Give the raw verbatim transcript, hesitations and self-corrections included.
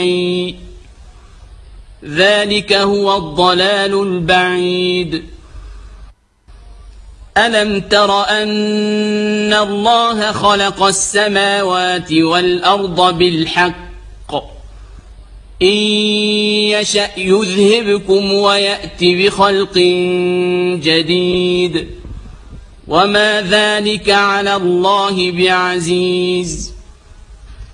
ذلك هو الضلال البعيد. ألم تر أن الله خلق السماوات والأرض بالحق إن يشأ يذهبكم ويأت بخلق جديد وما ذلك على الله بعزيز.